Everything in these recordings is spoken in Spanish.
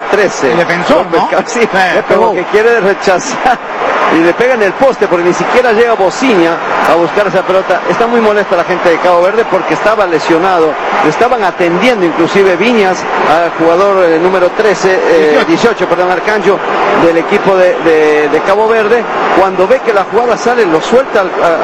13. El defensor, ¿no? Sí, como que quiere rechazar y le pega en el poste porque ni siquiera llega Bociña a buscar esa pelota. Está muy molesta la gente de Cabo Verde porque estaba lesionado, le estaban atendiendo inclusive Viñas al jugador número 18, Arcanjo, del equipo de Cabo Verde. Cuando ve que la jugada sale, lo suelta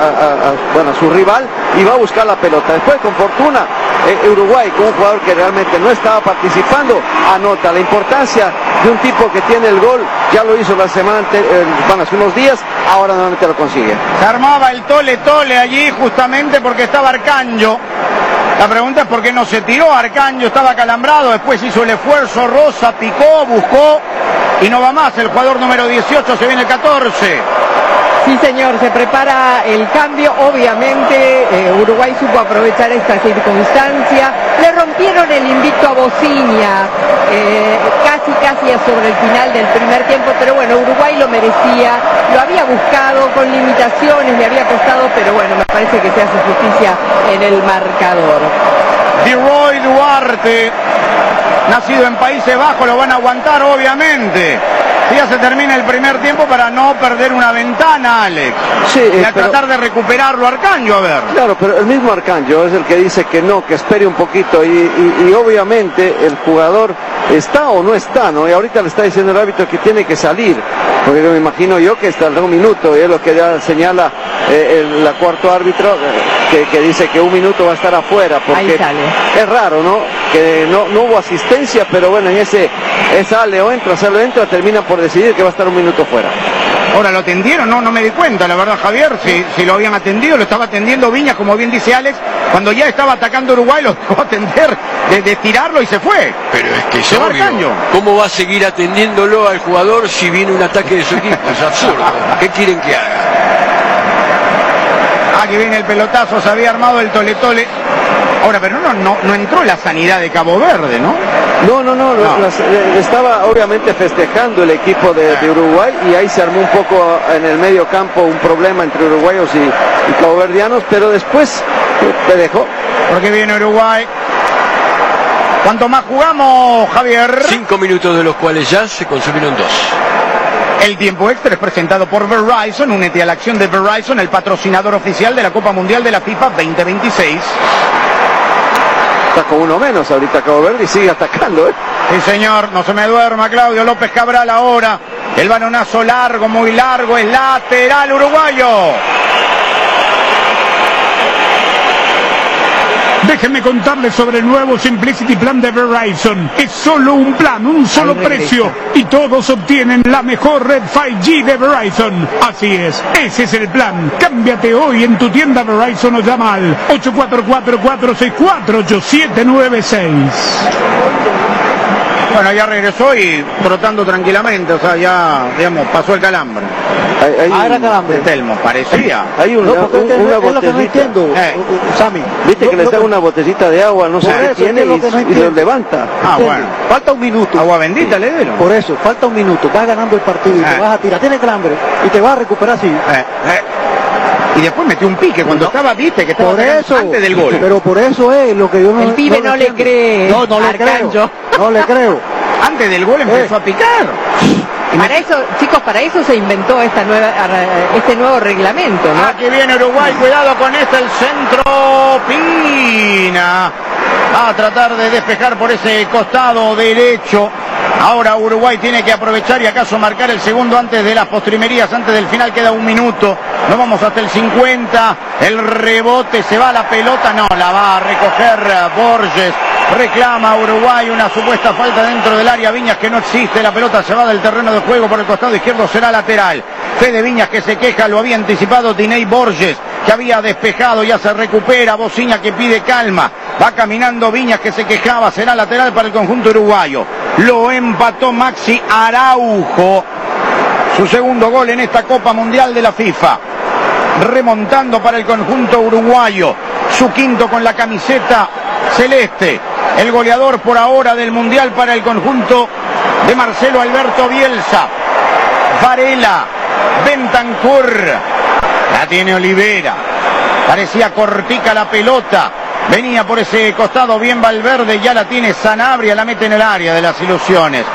a su rival y va a buscar la pelota. Después, con fortuna, Uruguay, con un jugador que realmente no estaba participando, anota. La importancia de un tipo que tiene el gol, ya lo hizo la semana hace unos días, ahora nuevamente lo consigue. Se armaba el tole allí justamente porque estaba Arcanjo. La pregunta es por qué no se tiró. Arcanjo estaba acalambrado, después hizo el esfuerzo, Rosa picó, buscó y no va más. El jugador número 18, se viene el 14. Sí, señor, se prepara el cambio. Obviamente Uruguay supo aprovechar esta circunstancia. Le rompieron el invicto a Bociña casi sobre el final del primer tiempo, pero bueno, Uruguay lo merecía, lo había buscado con limitaciones, le había costado, pero bueno, me parece que se hace justicia en el marcador. Roy Duarte, nacido en Países Bajos, lo van a aguantar obviamente. Ya se termina el primer tiempo para no perder una ventana, Alex. Sí, y a tratar de recuperarlo Arcanjo, a ver. Claro, pero el mismo Arcanjo es el que dice que no, que espere un poquito y obviamente el jugador está o no está, ¿no? Y ahorita le está diciendo el árbitro que tiene que salir, porque me imagino yo que está en un minuto y es lo que ya señala el cuarto árbitro, que dice que un minuto va a estar afuera, porque ahí sale. Es raro, ¿no? Que no hubo asistencia, pero bueno, en ese sale o entra, termina por decidir que va a estar un minuto fuera. Ahora, ¿lo atendieron? No me di cuenta, la verdad, Javier, si lo habían atendido. Lo estaba atendiendo Viñas, como bien dice Alex, cuando ya estaba atacando Uruguay, lo dejó atender, de tirarlo y se fue. Pero es que es obvio. ¿Cómo va a seguir atendiéndolo al jugador si viene un ataque de su equipo? Es absurdo. ¿Qué quieren que haga? Aquí viene el pelotazo, se había armado el tole. Ahora, pero no entró la sanidad de Cabo Verde, ¿no? No. Estaba obviamente festejando el equipo de Uruguay y ahí se armó un poco en el medio campo un problema entre uruguayos y caboverdianos, pero después te dejó. Porque viene Uruguay. ¿Cuánto más jugamos, Javier? 5 minutos, de los cuales ya se consumieron 2. El tiempo extra es presentado por Verizon. Únete a la acción de Verizon, el patrocinador oficial de la Copa Mundial de la FIFA 2026. Está con uno menos ahorita Cabo Verde y sigue atacando, ¿eh? Sí, señor, no se me duerma Claudio López Cabral ahora. El balonazo largo, muy largo, es lateral uruguayo. Déjenme contarles sobre el nuevo Simplicity Plan de Verizon. Es solo un plan, un solo precio, y todos obtienen la mejor red 5G de Verizon. Así es, ese es el plan. Cámbiate hoy en tu tienda Verizon o llama al 844-464-8796. Bueno, ya regresó y trotando tranquilamente, o sea, ya, digamos, pasó el calambre. Era calambre. Telmo, parecía. Hay una botellita. Es lo que no entiendo, Sammy. Viste que le está una botellita de agua, no sé qué tiene, y lo levanta. Bueno. Falta un minuto. Agua bendita le dieron. Por eso, falta un minuto. Vas ganando el partido y te vas a tirar. Tiene calambre y te vas a recuperar así. Y después metió un pique cuando estaba, viste, que estaba por eso, antes del gol. Pero por eso es lo que yo no. El pibe no le cree. No le creo. No le creo. Antes del gol empezó a picar. Para eso, chicos, para eso se inventó este nuevo reglamento, ¿no? Aquí viene Uruguay, cuidado con el centro. Pina a tratar de despejar por ese costado derecho. Ahora Uruguay tiene que aprovechar y acaso marcar el segundo antes de las postrimerías, antes del final. Queda un minuto, nos vamos hasta el 50. El rebote, se va la pelota, no, la va a recoger Borges. Reclama Uruguay una supuesta falta dentro del área. Viñas, que no existe, la pelota se va del terreno de juego por el costado izquierdo, será lateral. Fede Viñas, que se queja, lo había anticipado Diney Borges, que había despejado, ya se recupera. Bociña, que pide calma, va caminando Viñas, que se quejaba, será lateral para el conjunto uruguayo. Lo empató Maxi Araujo, su segundo gol en esta Copa Mundial de la FIFA, remontando para el conjunto uruguayo, su quinto con la camiseta celeste. El goleador por ahora del Mundial para el conjunto de Marcelo Alberto Bielsa. Varela, Bentancur, la tiene Olivera, parecía cortica la pelota, venía por ese costado bien Valverde, ya la tiene Sanabria, la mete en el área de las ilusiones.